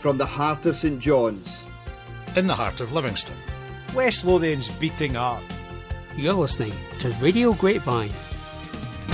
from the heart of St John's. In the heart of Livingston. West Lothian's beating heart. You're listening to Radio Grapevine